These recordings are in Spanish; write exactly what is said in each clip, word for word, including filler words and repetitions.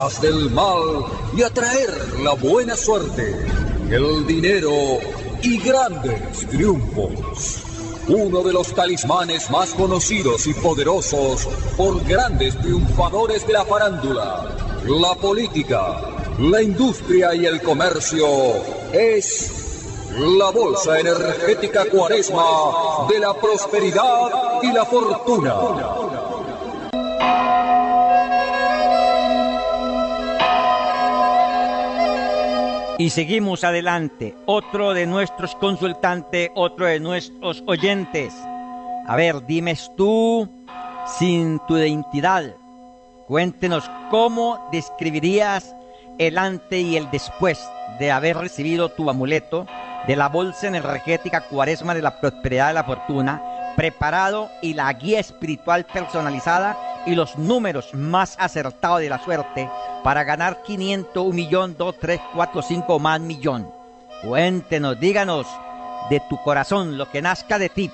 del mal y atraer la buena suerte, el dinero y grandes triunfos. Uno de los talismanes más conocidos y poderosos por grandes triunfadores de la farándula, la política, la industria y el comercio es la bolsa energética Cuaresma de la prosperidad y la fortuna. Y seguimos adelante. Otro de nuestros consultantes, otro de nuestros oyentes. A ver, dimes tú, sin tu identidad, cuéntenos cómo describirías el antes y el después de haber recibido tu amuleto de la bolsa energética Cuaresma de la prosperidad y la fortuna, preparado y la guía espiritual personalizada y los números más acertados de la suerte para ganar quinientos, un millón, dos, tres, cuatro, cinco o más millón. Cuéntenos, díganos de tu corazón lo que nazca de ti.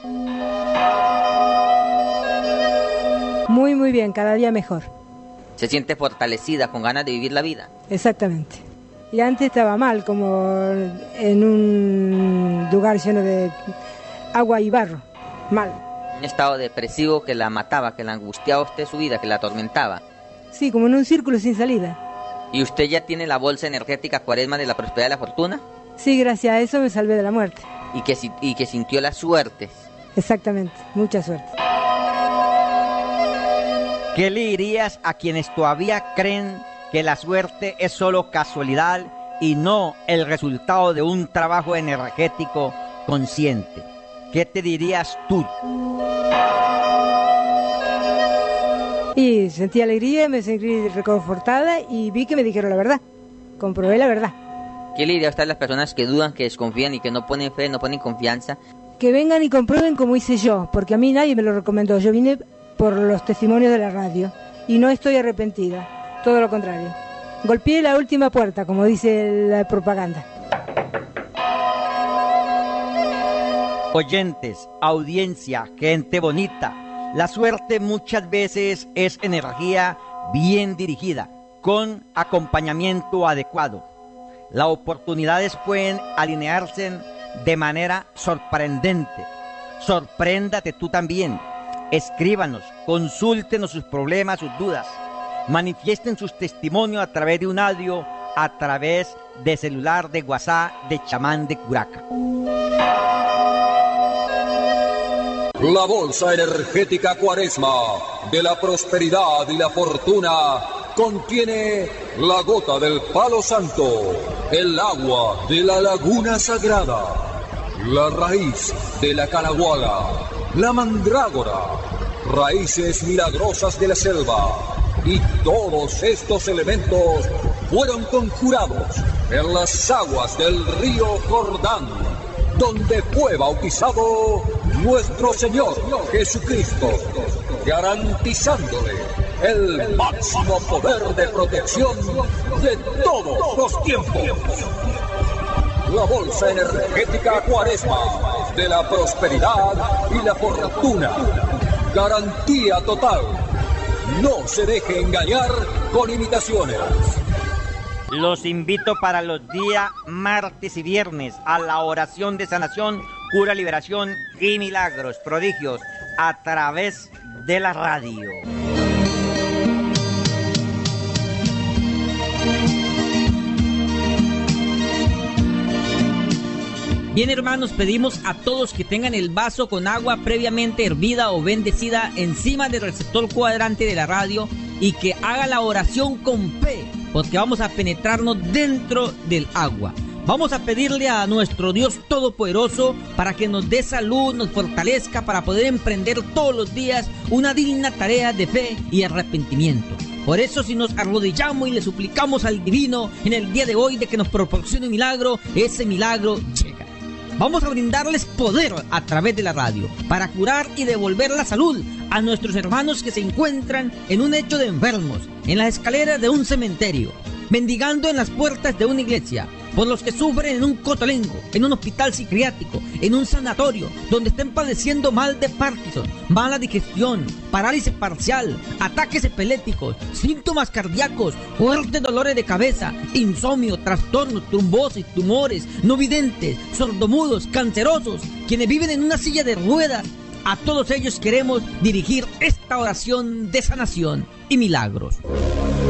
Muy, muy bien, cada día mejor. Se siente fortalecida, con ganas de vivir la vida. Exactamente. Y antes estaba mal, como en un lugar lleno de agua y barro. Mal. Un estado depresivo que la mataba, que la angustiaba a usted su vida, que la atormentaba. Sí, como en un círculo sin salida. ¿Y usted ya tiene la bolsa energética Cuaresma de la prosperidad y la fortuna? Sí, gracias a eso me salvé de la muerte. Y que, y que sintió las suertes. Exactamente, mucha suerte. ¿Qué le dirías a quienes todavía creen que la suerte es solo casualidad y no el resultado de un trabajo energético consciente? ¿Qué te dirías tú? Y sentí alegría, me sentí reconfortada y vi que me dijeron la verdad. Comprobé la verdad. ¿Qué le diría a usted a las personas que dudan, que desconfían y que no ponen fe, no ponen confianza? Que vengan y comprueben como hice yo, porque a mí nadie me lo recomendó. Yo vine por los testimonios de la radio y no estoy arrepentida, todo lo contrario. Golpeé la última puerta, como dice la propaganda. Oyentes, audiencia, gente bonita, la suerte muchas veces es energía bien dirigida, con acompañamiento adecuado. Las oportunidades pueden alinearse de manera sorprendente. Sorpréndate tú también. Escríbanos, consúltenos sus problemas, sus dudas. Manifiesten sus testimonios a través de un audio, a través de celular, de WhatsApp, de chamán de Curaca. La bolsa energética Cuaresma de la prosperidad y la fortuna contiene la gota del palo santo, el agua de la laguna sagrada, la raíz de la calahuala, la mandrágora, raíces milagrosas de la selva, y todos estos elementos fueron conjurados en las aguas del río Jordán, donde fue bautizado nuestro Señor Jesucristo, garantizándole el máximo poder de protección de todos los tiempos. La bolsa energética Cuaresma de la prosperidad y la fortuna. Garantía total. No se deje engañar con imitaciones. Los invito para los días martes y viernes a la oración de sanación, cura, liberación y milagros, prodigios a través de la radio. Bien, hermanos, pedimos a todos que tengan el vaso con agua previamente hervida o bendecida encima del receptor cuadrante de la radio y que haga la oración con fe, porque vamos a penetrarnos dentro del agua. Vamos a pedirle a nuestro Dios Todopoderoso para que nos dé salud, nos fortalezca para poder emprender todos los días una digna tarea de fe y arrepentimiento. Por eso, si nos arrodillamos y le suplicamos al Divino en el día de hoy de que nos proporcione un milagro, ese milagro llega. Vamos a brindarles poder a través de la radio para curar y devolver la salud a nuestros hermanos que se encuentran en un lecho de enfermos, en las escaleras de un cementerio, mendigando en las puertas de una iglesia, por los que sufren en un cotolengo, en un hospital psiquiátrico, en un sanatorio, donde estén padeciendo mal de Parkinson, mala digestión, parálisis parcial, ataques epilépticos, síntomas cardíacos, fuertes dolores de cabeza, insomnio, trastornos, trombosis, tumores, no videntes, sordomudos, cancerosos, quienes viven en una silla de ruedas. A todos ellos queremos dirigir esta oración de sanación y milagros.